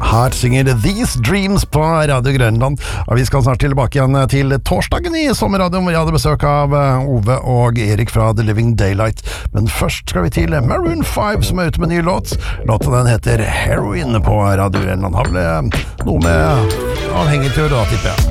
Her synger These Dreams på Radio Grønland, og vi skal snart tilbake igjen til torsdagen i sommerradioen, hvor jeg hadde besøk av Ove og Erik fra The Living Daylight. Men først skal vi til Maroon 5, som ute med ny låt. Låten den heter Heroin på Radio Grønland. Har vel noe med avhengig til å da, tipper jeg.